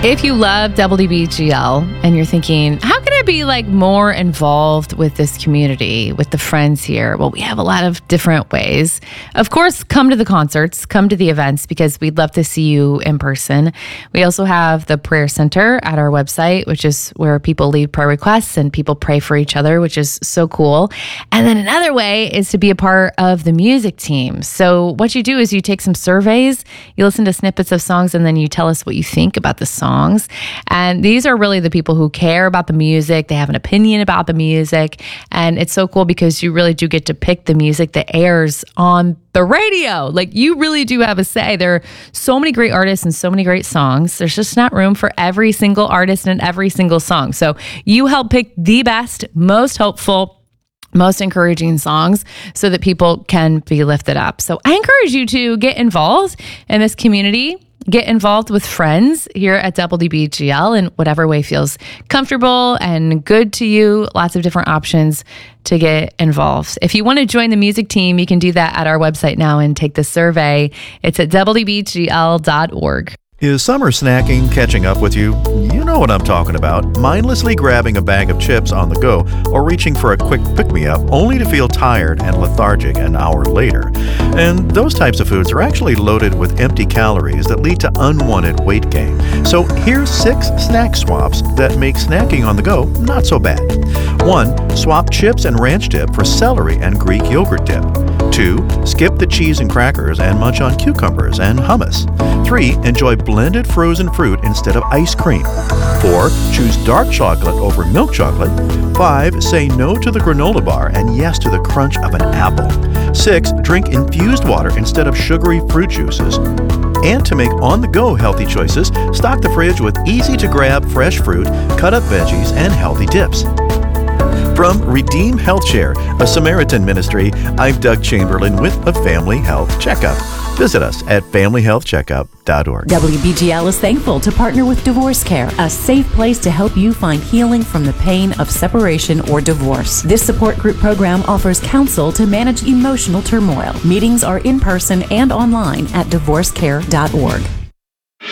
If you love WBGL and you're thinking, how can I be like more involved with this community, with the friends here? Well, we have a lot of different ways. Of course, come to the concerts, come to the events, because we'd love to see you in person. We also have the prayer center at our website, which is where people leave prayer requests and people pray for each other, which is so cool. And then another way is to be a part of the music team. So what you do is you take some surveys, you listen to snippets of songs, and then you tell us what you think about the songs. And these are really the people who care about the music. They have an opinion about the music. And it's so cool because you really do get to pick the music that airs on the radio. Like, you really do have a say. There are so many great artists and so many great songs. There's just not room for every single artist and every single song. So you help pick the best, most hopeful, most encouraging songs so that people can be lifted up. So I encourage you to get involved in this community. Get involved with friends here at WBGL in whatever way feels comfortable and good to you. Lots of different options to get involved. If you want to join the music team, you can do that at our website now and take the survey. It's at WBGL.org. Is summer snacking catching up with you? You know what I'm talking about. Mindlessly grabbing a bag of chips on the go or reaching for a quick pick-me-up only to feel tired and lethargic an hour later. And those types of foods are actually loaded with empty calories that lead to unwanted weight gain. So here's 6 snack swaps that make snacking on the go not so bad. 1. Swap chips and ranch dip for celery and Greek yogurt dip. 2. Skip the cheese and crackers and munch on cucumbers and hummus. 3. Enjoy blended frozen fruit instead of ice cream. 4. Choose dark chocolate over milk chocolate. 5. Say no to the granola bar and yes to the crunch of an apple. 6. Drink infused water instead of sugary fruit juices. And to make on-the-go healthy choices, stock the fridge with easy-to-grab fresh fruit, cut-up veggies, and healthy dips. From Redeem Health Share, a Samaritan ministry, I'm Doug Chamberlain with a Family Health Checkup. Visit us at familyhealthcheckup.org. WBGL is thankful to partner with Divorce Care, a safe place to help you find healing from the pain of separation or divorce. This support group program offers counsel to manage emotional turmoil. Meetings are in person and online at divorcecare.org.